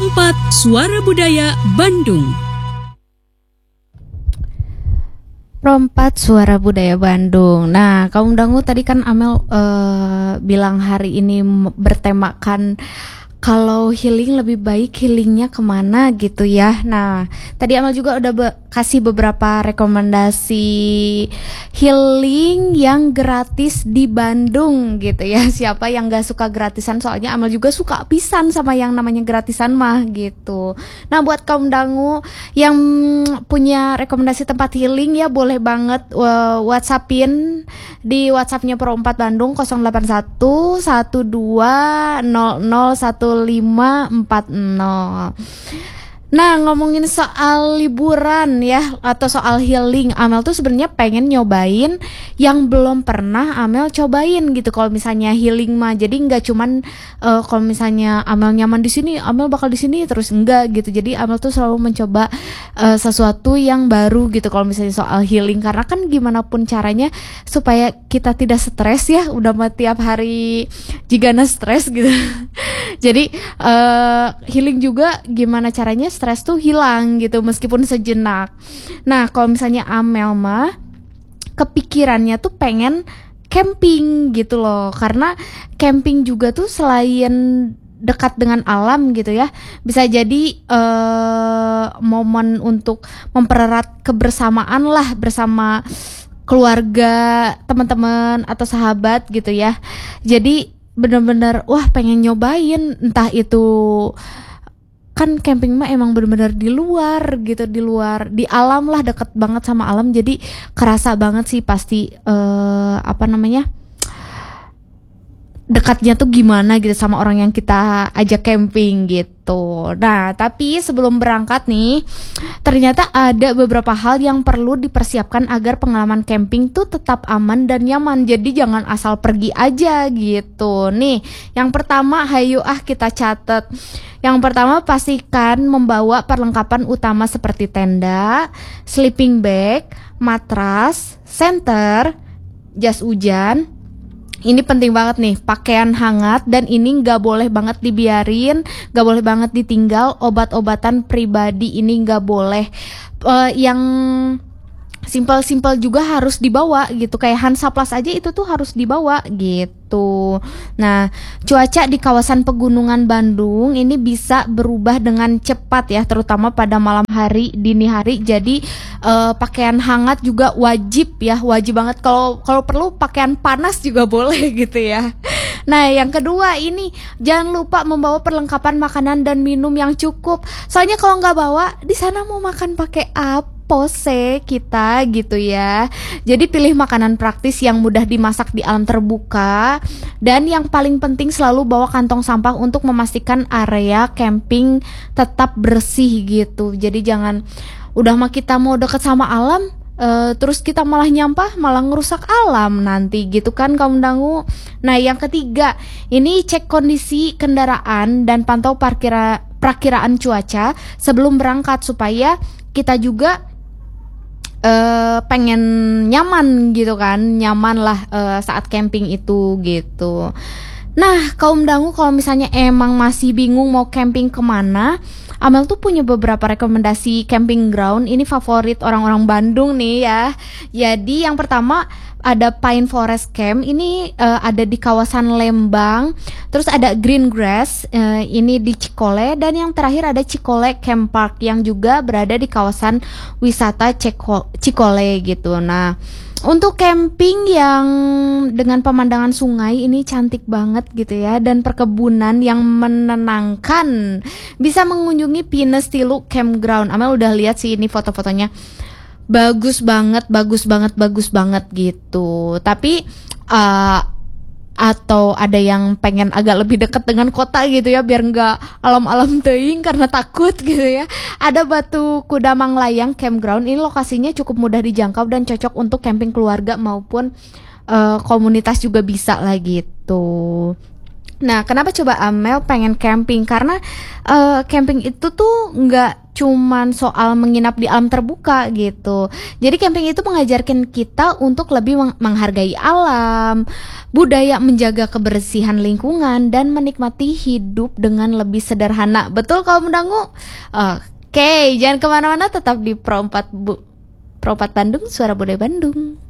4 Suara Budaya Bandung. Rompat Suara Budaya Bandung. Nah, kaum dangu tadi kan Amel bilang hari ini bertemakan kalau healing lebih baik healingnya kemana gitu ya. Nah, tadi Amel juga udah kasih beberapa rekomendasi healing yang gratis di Bandung gitu ya. Siapa yang gak suka gratisan, soalnya Amel juga suka pisan sama yang namanya gratisan mah gitu. Nah, buat kaum dangu yang punya rekomendasi tempat healing ya, boleh banget WhatsAppin di WhatsAppnya Pro 4 Bandung 081 12 00 1540. Nah, ngomongin soal liburan ya atau soal healing, Amel tuh sebenarnya pengen nyobain yang belum pernah Amel cobain gitu. Kalau misalnya healing mah, jadi nggak cuman kalau misalnya Amel nyaman di sini, Amel bakal di sini terus, enggak gitu. Jadi Amel tuh selalu mencoba sesuatu yang baru gitu. Kalau misalnya soal healing, karena kan gimana pun caranya supaya kita tidak stres ya. Udah mah tiap hari jigana stres gitu. Jadi healing juga gimana caranya stres tuh hilang gitu meskipun sejenak. Nah, kalau misalnya Amel mah kepikirannya tuh pengen camping gitu loh. Karena camping juga tuh selain dekat dengan alam gitu ya, bisa jadi momen untuk mempererat kebersamaan lah bersama keluarga, teman-teman atau sahabat gitu ya. Jadi bener-bener wah pengen nyobain, entah itu kan camping mah emang bener-bener di luar gitu, di luar, di alam lah, deket banget sama alam, jadi kerasa banget sih pasti dekatnya tuh gimana gitu sama orang yang kita ajak camping gitu. Nah, tapi sebelum berangkat nih, ternyata ada beberapa hal yang perlu dipersiapkan agar pengalaman camping tuh tetap aman dan nyaman. Jadi jangan asal pergi aja gitu. Nih, yang pertama hayu kita catat. Yang pertama, pastikan membawa perlengkapan utama seperti tenda, sleeping bag, matras, senter, jas hujan. Ini penting banget nih, pakaian hangat, dan ini gak boleh banget dibiarin, gak boleh banget ditinggal. Obat-obatan pribadi ini gak boleh, yang simpel-simpel juga harus dibawa gitu, kayak Hansaplast aja itu tuh harus dibawa gitu. Nah, cuaca di kawasan pegunungan Bandung ini bisa berubah dengan cepat ya, terutama pada malam hari, dini hari. Jadi pakaian hangat juga wajib ya, wajib banget. Kalau perlu pakaian panas juga boleh gitu ya. Nah, yang kedua ini jangan lupa membawa perlengkapan makanan dan minum yang cukup. Soalnya kalau nggak bawa, di sana mau makan pakai apa pose kita gitu ya. Jadi pilih makanan praktis yang mudah dimasak di alam terbuka, dan yang paling penting selalu bawa kantong sampah untuk memastikan area camping tetap bersih gitu. Jadi jangan udah mah kita mau deket sama alam, terus kita malah nyampah, malah ngerusak alam nanti gitu kan kaum dangu. Nah, yang ketiga ini cek kondisi kendaraan dan pantau perakiraan cuaca sebelum berangkat supaya kita juga pengen nyaman gitu kan, nyaman lah saat camping itu gitu. Nah, kaum dangu kalau misalnya emang masih bingung mau camping kemana, Amel tuh punya beberapa rekomendasi camping ground. Ini favorit orang-orang Bandung nih ya. Jadi yang pertama ada Pine Forest Camp, ini ada di kawasan Lembang. Terus ada Green Grass, ini di Cikole. Dan yang terakhir ada Cikole Camp Park yang juga berada di kawasan wisata Cikole gitu. Nah, untuk camping yang dengan pemandangan sungai ini cantik banget gitu ya, dan perkebunan yang menenangkan, bisa mengunjungi Pinestilu Campground. Amel udah lihat sih ini foto-fotonya, bagus banget gitu. Tapi atau ada yang pengen agak lebih dekat dengan kota gitu ya, biar nggak alam-alam teuing karena takut gitu ya. Ada Batu Kuda Manglayang Campground. Ini lokasinya cukup mudah dijangkau dan cocok untuk camping keluarga maupun komunitas juga bisa lah gitu. Nah, kenapa coba Amel pengen camping? Karena camping itu tuh nggak cuman soal menginap di alam terbuka gitu. Jadi camping itu mengajarkan kita untuk lebih menghargai alam, budaya menjaga kebersihan lingkungan, dan menikmati hidup dengan lebih sederhana. Betul kaum dangu? Oke, jangan kemana-mana, tetap di Pro 4 Bandung, Suara Budaya Bandung.